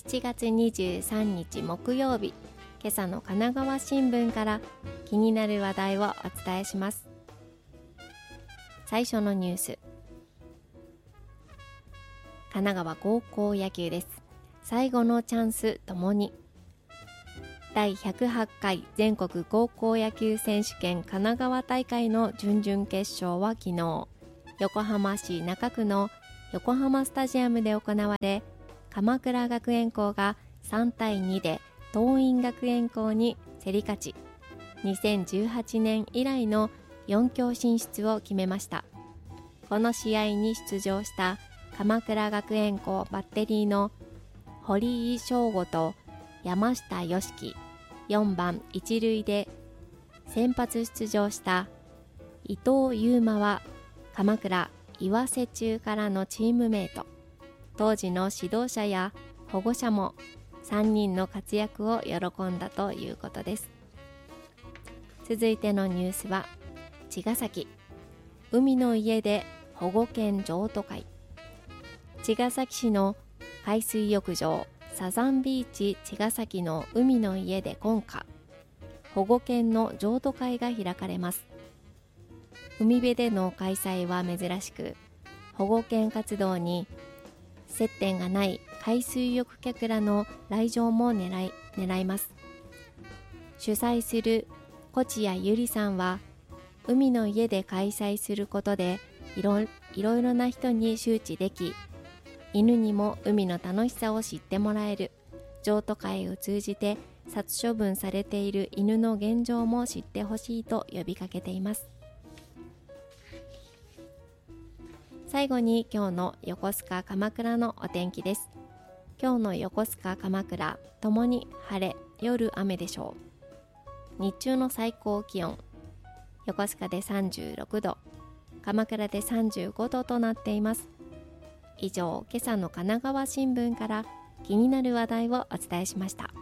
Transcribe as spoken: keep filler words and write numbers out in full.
ちがつにじゅうさんにち木曜日、今朝の神奈川新聞から気になる話題をお伝えします。最初のニュース、神奈川高校野球です。最後のチャンスともに。だいひゃくはちかい全国高校野球選手権神奈川大会の準々決勝は昨日、横浜市中区の横浜スタジアムで行われ、鎌倉学園校がさんたいにで桐蔭学園校に競り勝ち、にせんじゅうはちねん以来のよん強進出を決めました。この試合に出場した鎌倉学園校バッテリーの堀井翔吾と山下良樹、よんばん一塁で先発出場した伊藤優馬は鎌倉岩瀬中からのチームメイト。当時の指導者や保護者もさんにんの活躍を喜んだということです。続いてのニュースは茅ヶ崎、海の家で保護犬譲渡会。茅ヶ崎市の海水浴場サザンビーチ茅ヶ崎の海の家で今夏、保護犬の譲渡会が開かれます。海辺での開催は珍しく、保護犬活動に接点がない海水浴客らの来場も狙い、狙います。主催する小地谷ゆりさんは、海の家で開催することでいろいろいろな人に周知でき、犬にも海の楽しさを知ってもらえる。譲渡会を通じて殺処分されている犬の現状も知ってほしいと呼びかけています。最後に今日の横須賀鎌倉のお天気です。今日の横須賀鎌倉ともに晴れ、夜雨でしょう。日中の最高気温、横須賀でさんじゅうろくど、鎌倉でさんじゅうごどとなっています。以上、今朝の神奈川新聞から気になる話題をお伝えしました。